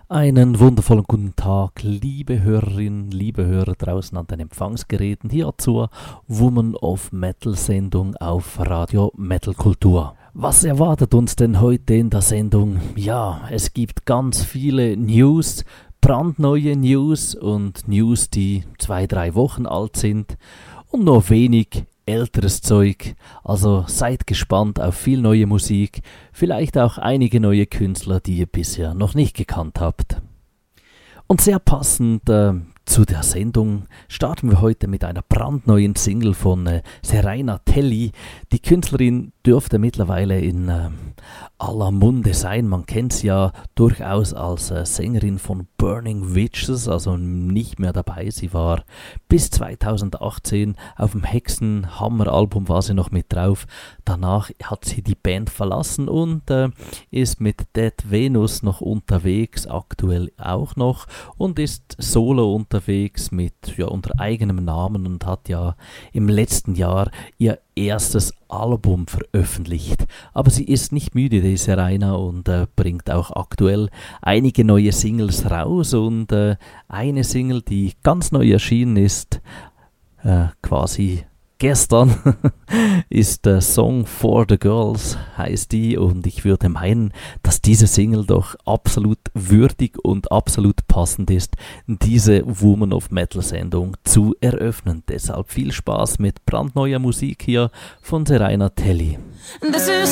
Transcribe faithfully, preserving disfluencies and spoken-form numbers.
Einen wundervollen guten Tag, liebe Hörerinnen, liebe Hörer draußen an den Empfangsgeräten, hier zur Woman of Metal Sendung auf Radio Metal Kultur. Was erwartet uns denn heute in der Sendung? Ja, es gibt ganz viele News, brandneue News und News, die zwei, drei Wochen alt sind und nur wenig älteres Zeug. Also seid gespannt auf viel neue Musik, vielleicht auch einige neue Künstler, die ihr bisher noch nicht gekannt habt. Und sehr passend äh, zu der Sendung starten wir heute mit einer brandneuen Single von äh, Seraina Telli. Die Künstlerin dürfte mittlerweile in äh, aller Munde sein. Man kennt sie ja durchaus als äh, Sängerin von Burning Witches, also nicht mehr dabei. Sie war bis zweitausendachtzehn auf dem Hexenhammer-Album war sie noch mit drauf. Danach hat sie die Band verlassen und äh, ist mit Dead Venus noch unterwegs, aktuell auch noch, und ist solo unterwegs mit ja, unter eigenem Namen und hat ja im letzten Jahr ihr erstes Album veröffentlicht. Aber sie ist nicht müde, die Seraina, und äh, bringt auch aktuell einige neue Singles raus. Und äh, eine Single, die ganz neu erschienen ist, äh, quasi gestern, ist der Song for the Girls, heißt die, und ich würde meinen, dass diese Single doch absolut würdig und absolut passend ist, diese Woman of Metal Sendung zu eröffnen. Deshalb viel Spaß mit brandneuer Musik hier von Seraina Telli.